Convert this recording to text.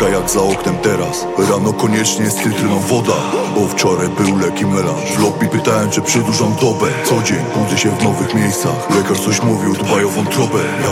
taka jak za oknem teraz. Rano koniecznie z cytryną woda, bo wczoraj był leki melanż. W lobby pytałem, czy przedłużam dobę. Co dzień budzę się w nowych miejscach. Lekarz coś mówił, dbaj o wątrobę. Ja